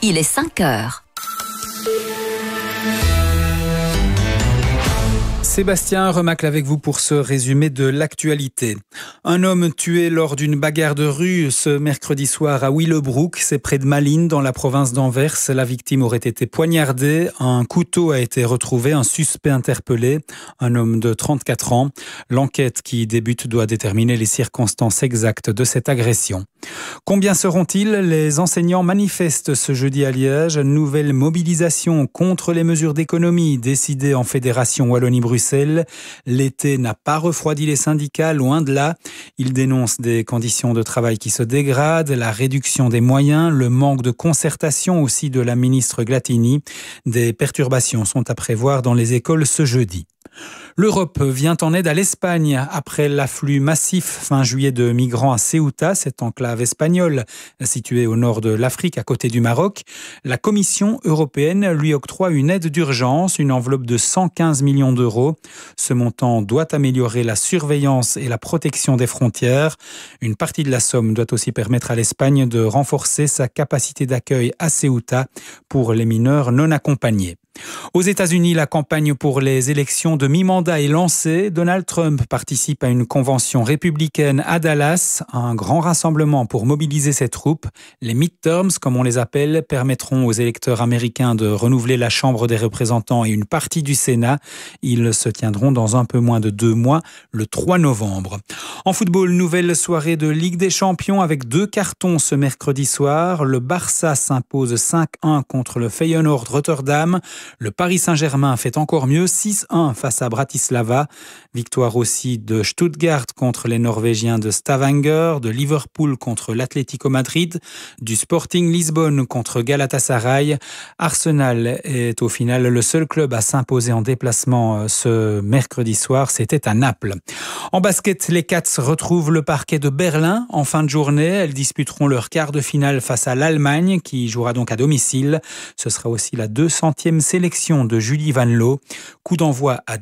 il est 5 heures. Sébastien Remacle avec vous pour ce résumé de l'actualité. Un homme tué lors d'une bagarre de rue ce mercredi soir à Willebroek, c'est près de Malines dans la province d'Anvers. La victime aurait été poignardée, un couteau a été retrouvé, un suspect interpellé, un homme de 34 ans. L'enquête qui débute doit déterminer les circonstances exactes de cette agression. Combien seront-ils? Les enseignants manifestent ce jeudi à Liège. Nouvelle mobilisation contre les mesures d'économie décidées en Fédération Wallonie-Bruxelles. L'été n'a pas refroidi les syndicats, loin de là. Ils dénoncent des conditions de travail qui se dégradent, la réduction des moyens, le manque de concertation aussi de la ministre Glatini. Des perturbations sont à prévoir dans les écoles ce jeudi. L'Europe vient en aide à l'Espagne après l'afflux massif fin juillet de migrants à Ceuta, cette enclave espagnole située au nord de l'Afrique à côté du Maroc. La Commission européenne lui octroie une aide d'urgence, une enveloppe de 115 millions d'euros. Ce montant doit améliorer la surveillance et la protection des frontières. Une partie de la somme doit aussi permettre à l'Espagne de renforcer sa capacité d'accueil à Ceuta pour les mineurs non accompagnés. Aux États-Unis, la campagne pour les élections de mi-mandat est lancée. Donald Trump participe à une convention républicaine à Dallas, un grand rassemblement pour mobiliser ses troupes. Les midterms, comme on les appelle, permettront aux électeurs américains de renouveler la Chambre des représentants et une partie du Sénat. Ils se tiendront dans un peu moins de 2 mois, le 3 novembre. En football, nouvelle soirée de Ligue des Champions avec 2 cartons ce mercredi soir. Le Barça s'impose 5-1 contre le Feyenoord Rotterdam. Le Paris Saint-Germain fait encore mieux, 6-1 face à Bratislava. Victoire aussi de Stuttgart contre les Norvégiens de Stavanger, de Liverpool contre l'Atlético Madrid, du Sporting Lisbonne contre Galatasaray. Arsenal est au final le seul club à s'imposer en déplacement ce mercredi soir, c'était à Naples. En basket, les Cats retrouvent le parquet de Berlin en fin de journée. Elles disputeront leur quart de finale face à l'Allemagne qui jouera donc à domicile. Ce sera aussi la 200e sélection de Julie Van Loo. Coup d'envoi à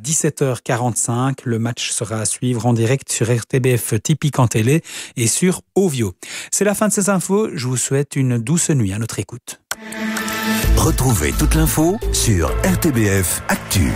17h45. Le match sera à suivre en direct sur RTBF Typique en télé et sur Ovio. C'est la fin de ces infos. Je vous souhaite une douce nuit à notre écoute. Retrouvez toute l'info sur RTBF Actu.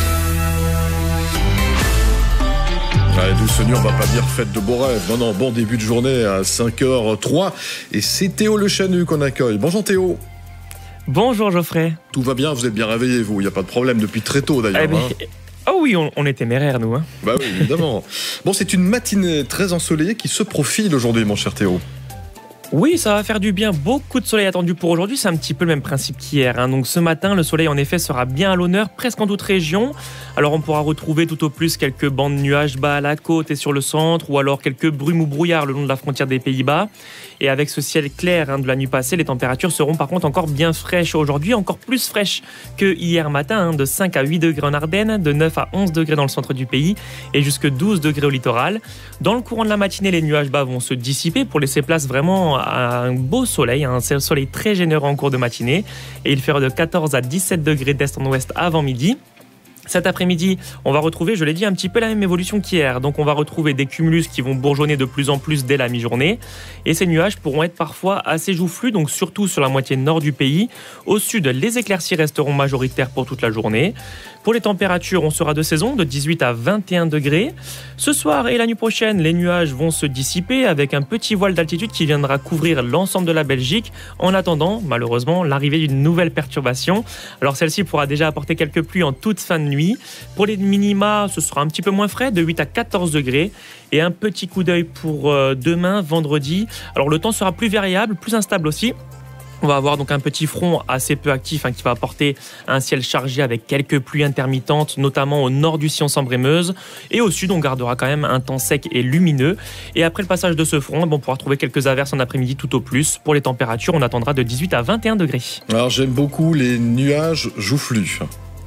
Douce nuit, on va pas dire fête de beaux rêves. Non, bon début de journée à 5h03. Et c'est Théo Le Chanu qu'on accueille. Bonjour Théo. Bonjour Geoffrey. Tout va bien, vous êtes bien réveillé, vous. Il n'y a pas de problème depuis très tôt d'ailleurs. Oh oui, on est téméraires nous. Bah oui, évidemment. Bon, c'est une matinée très ensoleillée qui se profile aujourd'hui, mon cher Théo. Oui, ça va faire du bien. Beaucoup de soleil attendu pour aujourd'hui. C'est un petit peu le même principe qu'hier. Donc ce matin, le soleil en effet sera bien à l'honneur, presque en toute région. Alors on pourra retrouver tout au plus quelques bancs de nuages bas à la côte et sur le centre, ou alors quelques brumes ou brouillards le long de la frontière des Pays-Bas. Et avec ce ciel clair de la nuit passée, les températures seront par contre encore bien fraîches aujourd'hui, encore plus fraîches que hier matin, de 5 à 8 degrés en Ardennes, de 9 à 11 degrés dans le centre du pays et jusque 12 degrés au littoral. Dans le courant de la matinée, les nuages bas vont se dissiper pour laisser place vraiment à un beau soleil, un soleil très généreux en cours de matinée, et il fera de 14 à 17 degrés d'est en ouest avant midi. Cet après-midi, on va retrouver, je l'ai dit, un petit peu la même évolution qu'hier. Donc on va retrouver des cumulus qui vont bourgeonner de plus en plus dès la mi-journée. Et ces nuages pourront être parfois assez joufflus, donc surtout sur la moitié nord du pays. Au sud, les éclaircies resteront majoritaires pour toute la journée. Pour les températures, on sera de saison, de 18 à 21 degrés. Ce soir et la nuit prochaine, les nuages vont se dissiper avec un petit voile d'altitude qui viendra couvrir l'ensemble de la Belgique, en attendant, malheureusement, l'arrivée d'une nouvelle perturbation. Alors celle-ci pourra déjà apporter quelques pluies en toute fin de nuit. Pour les minima, ce sera un petit peu moins frais, de 8 à 14 degrés. Et un petit coup d'œil pour demain, vendredi. Alors le temps sera plus variable, plus instable aussi. On va avoir donc un petit front assez peu actif qui va apporter un ciel chargé avec quelques pluies intermittentes, notamment au nord du Sion-Sambre-et-Meuse. Et au sud, on gardera quand même un temps sec et lumineux. Et après le passage de ce front, on pourra trouver quelques averses en après-midi tout au plus. Pour les températures, on attendra de 18 à 21 degrés. Alors j'aime beaucoup les nuages joufflus.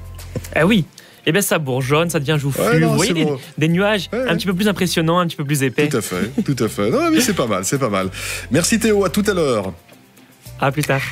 Ah oui. Eh bien, ça bourgeonne, ça devient joufflu. Ouais, non, vous voyez des nuages un petit peu plus impressionnants, un petit peu plus épais. Tout à fait, tout à fait. Non, mais c'est pas mal, c'est pas mal. Merci Théo, à tout à l'heure. À plus tard.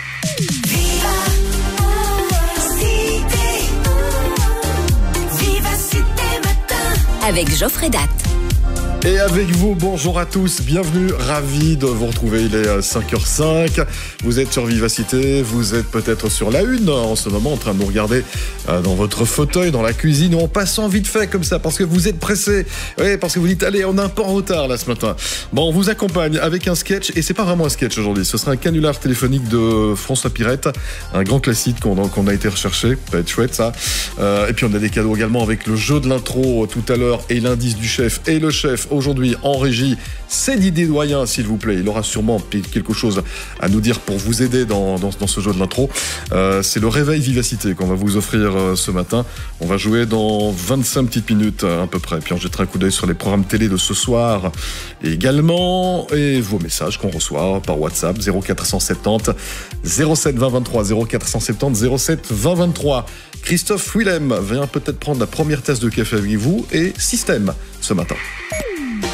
Avec Geoffrey Datt. Et avec vous, bonjour à tous, bienvenue, ravi de vous retrouver, il est 5h05, vous êtes sur Vivacité, vous êtes peut-être sur la une en ce moment en train de nous regarder dans votre fauteuil, dans la cuisine, ou en passant vite fait comme ça, parce que vous êtes pressé, oui, parce que vous dites, allez, on est un peu en retard là ce matin. Bon, on vous accompagne avec un sketch, et c'est pas vraiment un sketch aujourd'hui, ce sera un canular téléphonique de François Pirette, un grand classique qu'on a été recherché, ça va être chouette ça. Et puis on a des cadeaux également avec le jeu de l'intro tout à l'heure, et l'indice du chef, et le chef aujourd'hui en régie, c'est Didier Doyen, s'il vous plaît. Il aura sûrement quelque chose à nous dire pour vous aider dans ce jeu de l'intro. C'est le réveil Vivacité qu'on va vous offrir ce matin. On va jouer dans 25 petites minutes à peu près. Puis on jettera un coup d'œil sur les programmes télé de ce soir également. Et vos messages qu'on reçoit par WhatsApp 0470 07 20 23 0470 07 20 23. Christophe Willem vient peut-être prendre la première tasse de café avec vous et Système ce matin.